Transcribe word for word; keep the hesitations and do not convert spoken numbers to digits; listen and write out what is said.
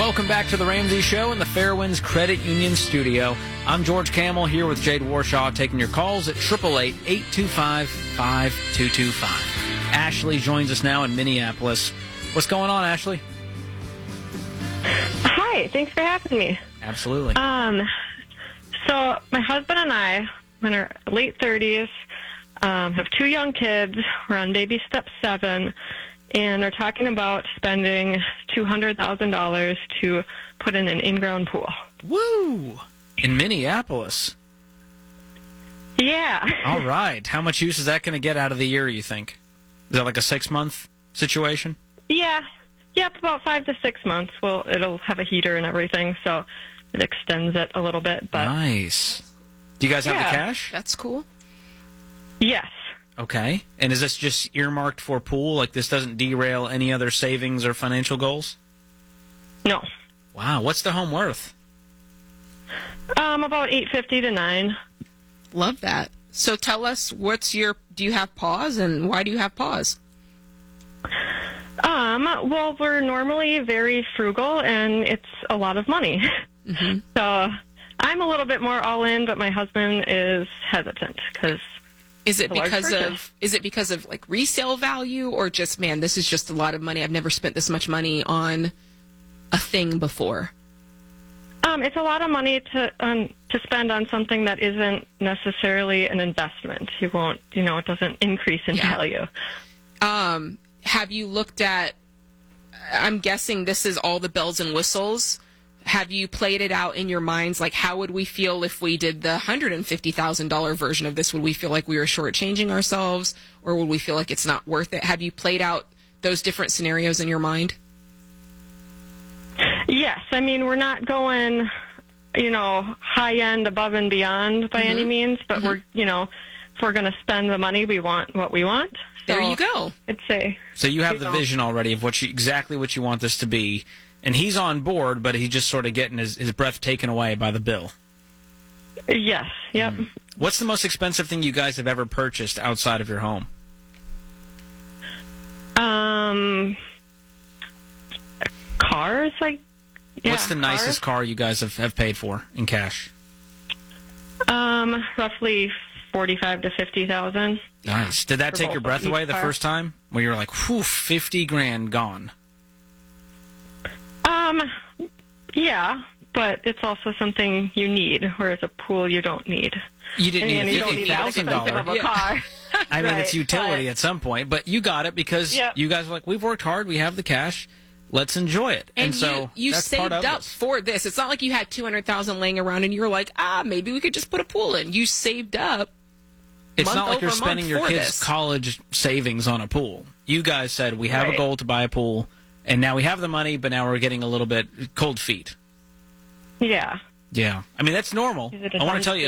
Welcome back to the Ramsey Show in the Fairwinds Credit Union studio. I'm George Camel here with Jade Warshaw, taking your calls at eight eight eight, eight two five, five two two five. Ashley joins us now in Minneapolis. What's going on, Ashley? Hi, thanks for having me. Absolutely. Um, so my husband and I, in our late thirties, um, have two young kids. We're on baby step seven, and are talking about spending two hundred thousand dollars to put in an in-ground pool. Woo! In Minneapolis. Yeah. All right. How much use is that going to get out of the year, you think? Is that like a six-month situation? Yeah. Yep, about five to six months. Well, it'll have a heater and everything, so it extends it a little bit. But nice. Do you guys have yeah. the cash? That's cool. Yes. Okay. And is this just earmarked for pool? Like this doesn't derail any other savings or financial goals? No. Wow. What's the home worth? Um, about eight fifty to nine. Love that. So tell us, what's your, do you have pause, and why do you have pause? Um, well, we're normally very frugal, and it's a lot of money. Mm-hmm. So I'm a little bit more all in, but my husband is hesitant because Is it It's a large because purchase. of, is it because of like resale value, or just, man, this is just a lot of money. I've never spent this much money on a thing before. um, it's a lot of money to um, to spend on something that isn't necessarily an investment. You won't, you know, it doesn't increase in Yeah. value. Um, have you looked at, I'm guessing this is all the bells and whistles. Have you played it out in your minds? Like, how would we feel if we did the one hundred fifty thousand dollars version of this? Would we feel like we were shortchanging ourselves, or would we feel like it's not worth it? Have you played out those different scenarios in your mind? Yes, I mean, we're not going, you know, high end above and beyond by Mhm. any means, but Mhm. we're, you know, if we're going to spend the money, we want what we want. There So you go. I'd say. So you have You the know. vision already of what you, exactly what you want this to be, and he's on board, but he's just sort of getting his, his breath taken away by the bill. Yes, yep. What's the most expensive thing you guys have ever purchased outside of your home? Um, cars, like, yeah, What's the nicest car you guys have, have paid for in cash? Um, roughly forty-five to fifty thousand. Nice. Did that For take both your of breath each away the car. first time? Where you were like, whew, fifty grand gone. Um, yeah, but it's also something you need, whereas a pool you don't need. You didn't and, and need you a don't fifty need that thousand expensive of dollars. a car. I mean, Right, it's utility but- at some point, but you got it because Yep. you guys were like, we've worked hard, we have the cash, let's enjoy it. And, And, so you, you that's saved part of up this. for this. It's not like you had two hundred thousand dollars laying around and you were like, ah, maybe we could just put a pool in. You saved up. It's month not like you're over spending month your for kids' this. college savings on a pool. You guys said, we have a Right. goal to buy a pool, and now we have the money, but now we're getting a little bit cold feet. Yeah. Yeah. I mean, that's normal. Is it a I want to done tell you,